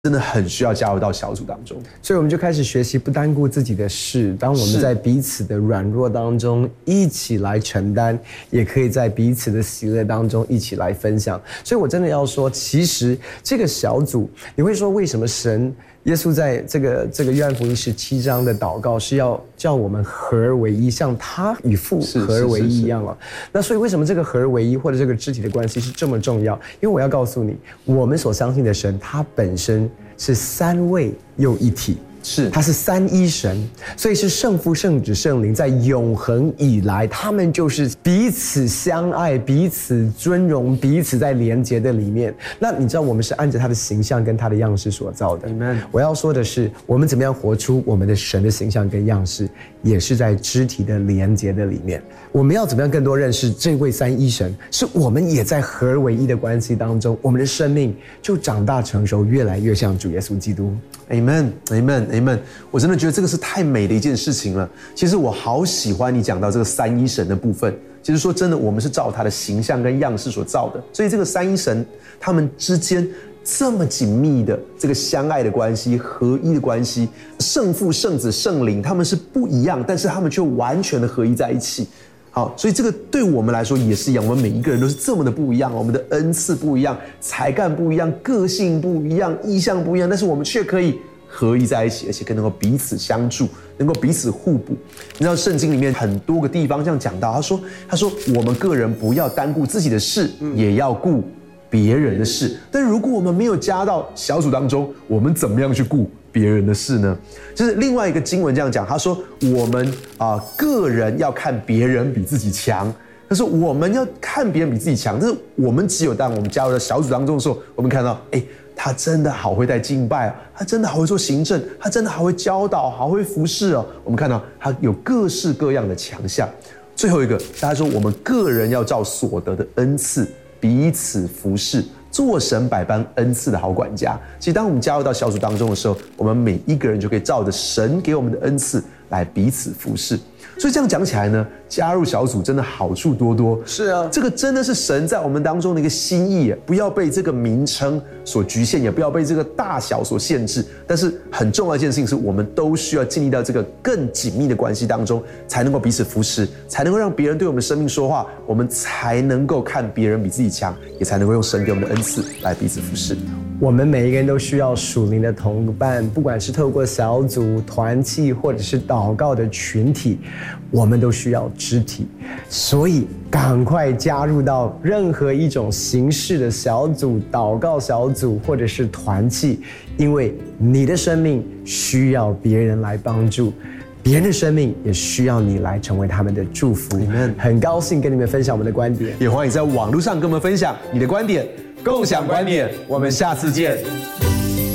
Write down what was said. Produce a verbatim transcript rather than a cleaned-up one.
真的很需要加入到小组当中， 所以我们就开始学习不单顾自己的事，当我们在彼此的软弱当中一起来承担，也可以在彼此的喜乐当中一起来分享。所以我真的要说，其实这个小组，你会说为什么神耶稣在这个这个约翰福音十七章的祷告是要叫我们合而为一，像他与父合而为一一样啊？那所以为什么这个合而为一或者这个肢体的关系是这么重要？因为我要告诉你，我们所相信的神，他本身是三位又一体， 是他是三一神，所以是圣父、圣子、圣灵，在永恒以来，他们就是彼此相爱、彼此尊荣、彼此在连结的里面。那你知道我们是按着他的形象跟他的样式所造的。 Amen。 我要说的是，我们怎么样活出我们的神的形象跟样式，也是在肢体的连结的里面。我们要怎么样更多认识这位三一神，是我们也在合而为一的关系当中，我们的生命就长大成熟，越来越像主耶稣基督。 Amen Amen Amen。我真的觉得这个是太美的一件事情了。其实我好喜欢你讲到这个三一神的部分。其实说真的，我们是照他的形象跟样式所造的，所以这个三一神他们之间这么紧密的这个相爱的关系、合一的关系，圣父、圣子、圣灵他们是不一样，但是他们却完全的合一在一起。好，所以这个对我们来说也是一样，我们每一个人都是这么的不一样，我们的恩赐不一样，才干不一样，个性不一样，意向不一样，但是我们却可以合一在一起，而且更能够彼此相助，能够彼此互补。你知道圣经里面很多个地方这样讲到，他说他说我们个人不要单顾自己的事，也要顾别人的事。但如果我们没有加到小组当中，我们怎么样去顾别人的事呢？就是另外一个经文这样讲，他说我们啊、呃、个人要看别人比自己强。但是我们要看别人比自己强，但是我们只有当我们加入到小组当中的时候，我们看到，哎，他真的好会带敬拜啊，他真的好会做行政，他真的好会教导，好会服侍哦。我们看到他有各式各样的强项。最后一个，大家说我们个人要照所得的恩赐彼此服侍，做神百般恩赐的好管家。其实当我们加入到小组当中的时候，我们每一个人就可以照着神给我们的恩赐来彼此服侍。所以这样讲起来呢，加入小组真的好处多多。 是啊， 这个真的是神在我们当中的一个心意，不要被这个名称所局限，也不要被这个大小所限制。但是很重要的一件事情是，我们都需要进入到这个更紧密的关系当中，才能够彼此扶持，才能够让别人对我们的生命说话，我们才能够看别人比自己强，也才能够用神给我们的恩赐来彼此扶持。 我们每一个人都需要属灵的同伴，不管是透过小组、团契，或者是祷告的群体，我们都需要肢体。所以赶快加入到任何一种形式的小组、祷告小组或者是团契，因为你的生命需要别人来帮助，别人的生命也需要你来成为他们的祝福。很高兴跟你们分享我们的观点， 也欢迎在网络上跟我们分享你的观点，共享观点。我们下次见。